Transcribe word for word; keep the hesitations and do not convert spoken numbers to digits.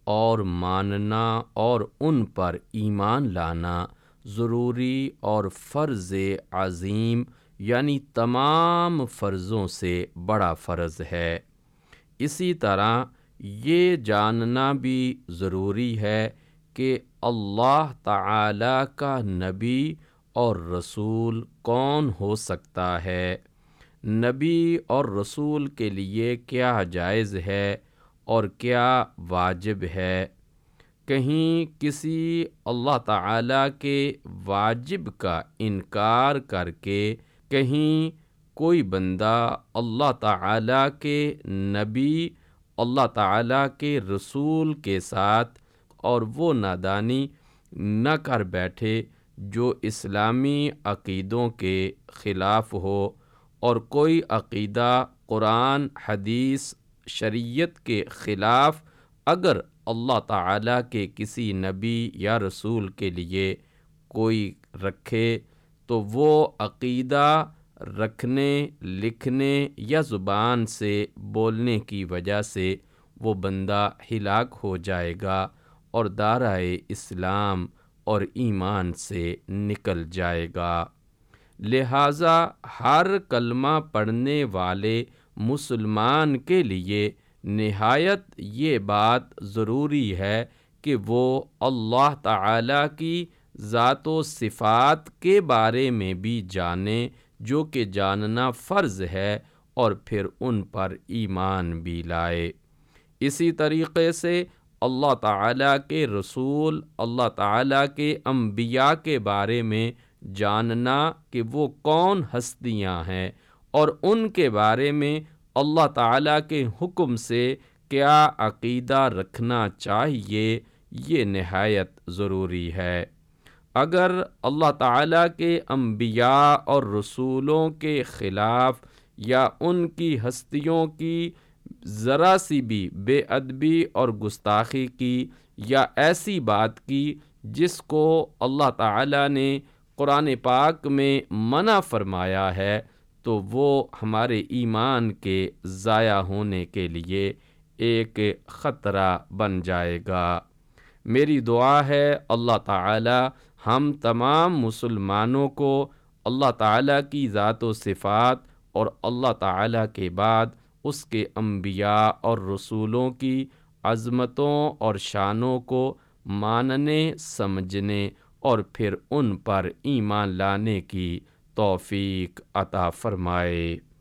اور ماننا اور ان پر ایمان لانا ضروری اور فرض عظیم یعنی تمام فرضوں سے بڑا فرض ہے۔ اسی طرح یہ جاننا بھی ضروری ہے کہ اللہ تعالی کا نبی اور رسول کون ہو سکتا ہے، نبی اور رسول کے لیے کیا جائز ہے اور کیا واجب ہے۔ کہیں کسی اللہ تعالیٰ کے واجب کا انکار کر کے کہیں کوئی بندہ اللہ تعالیٰ کے نبی اللہ تعالیٰ کے رسول کے ساتھ اور وہ نادانی نہ کر بیٹھے جو اسلامی عقیدوں کے خلاف ہو، اور کوئی عقیدہ قرآن حدیث شریعت کے خلاف اگر اللہ تعالیٰ کے کسی نبی یا رسول کے لیے کوئی رکھے تو وہ عقیدہ رکھنے، لکھنے یا زبان سے بولنے کی وجہ سے وہ بندہ ہلاک ہو جائے گا اور دائرۂ اسلام اور ایمان سے نکل جائے گا۔ لہٰذا ہر کلمہ پڑھنے والے مسلمان کے لیے نہایت یہ بات ضروری ہے کہ وہ اللہ تعالیٰ کی ذات و صفات کے بارے میں بھی جانے، جو کہ جاننا فرض ہے، اور پھر ان پر ایمان بھی لائے۔ اسی طریقے سے اللہ تعالیٰ کے رسول، اللہ تعالیٰ کے انبیاء کے بارے میں جاننا کہ وہ کون ہستیاں ہیں اور ان کے بارے میں اللہ تعالیٰ کے حکم سے کیا عقیدہ رکھنا چاہیے، یہ نہایت ضروری ہے۔ اگر اللہ تعالیٰ کے انبیاء اور رسولوں کے خلاف یا ان کی ہستیوں کی ذرا سی بھی بے ادبی اور گستاخی کی یا ایسی بات کی جس کو اللہ تعالیٰ نے قرآن پاک میں منع فرمایا ہے، تو وہ ہمارے ایمان کے ضائع ہونے کے لیے ایک خطرہ بن جائے گا۔ میری دعا ہے اللہ تعالی ہم تمام مسلمانوں کو اللہ تعالیٰ کی ذات و صفات اور اللہ تعالیٰ کے بعد اس کے انبیاء اور رسولوں کی عظمتوں اور شانوں کو ماننے، سمجھنے اور پھر ان پر ایمان لانے کی توفیق عطا فرمائے۔